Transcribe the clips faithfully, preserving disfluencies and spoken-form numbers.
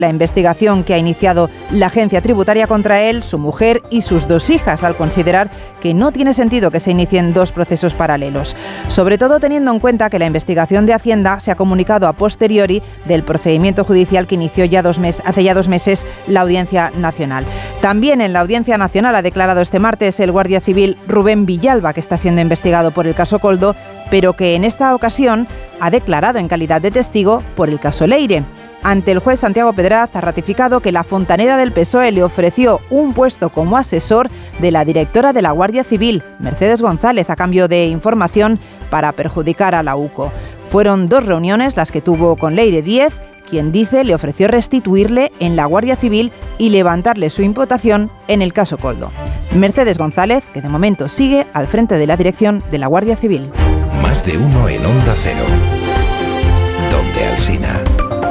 la investigación que ha iniciado la agencia tributaria contra él, su mujer y sus dos hijas, al considerar que no tiene sentido que se inicien dos procesos paralelos. Sobre todo teniendo en cuenta que la investigación de Hacienda se ha comunicado a posteriori del procedimiento judicial que inició ya dos meses, hace ya dos meses la Audiencia Nacional. También en la Audiencia Nacional ha declarado este martes el guardia civil Rubén Villalba, que está siendo investigado por el caso Koldo, pero que en esta ocasión ha declarado en calidad de testigo por el caso Leire. Ante el juez Santiago Pedraz ha ratificado que la fontanera del P S O E le ofreció un puesto como asesor de la directora de la Guardia Civil, Mercedes González, a cambio de información para perjudicar a la U C O. Fueron dos reuniones las que tuvo con Leire Díez, quien dice le ofreció restituirle en la Guardia Civil y levantarle su imputación en el caso Koldo. Mercedes González, que de momento sigue al frente de la dirección de la Guardia Civil. Más de uno en Onda Cero. Donde Alsina.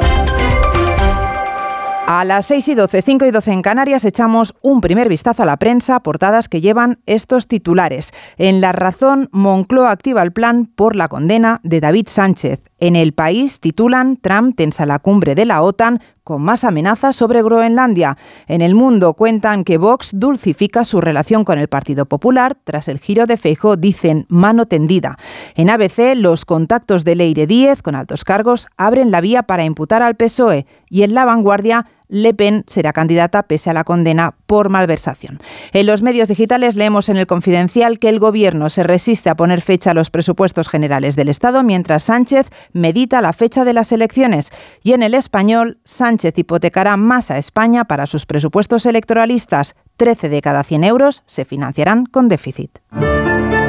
A las seis y doce, cinco y doce en Canarias, echamos un primer vistazo a la prensa, portadas que llevan estos titulares. En La Razón, Moncloa activa el plan por la condena de David Sánchez. En El País titulan Trump tensa la cumbre de la OTAN con más amenazas sobre Groenlandia. En El Mundo cuentan que Vox dulcifica su relación con el Partido Popular. Tras el giro de Feijóo dicen mano tendida. En A B C, los contactos de Leire Díez con altos cargos abren la vía para imputar al P S O E. Y en La Vanguardia, Le Pen será candidata pese a la condena por malversación. En los medios digitales leemos en El Confidencial que el Gobierno se resiste a poner fecha a los presupuestos generales del Estado, mientras Sánchez medita la fecha de las elecciones. Y en El Español, Sánchez hipotecará más a España para sus presupuestos electoralistas. trece de cada cien euros se financiarán con déficit.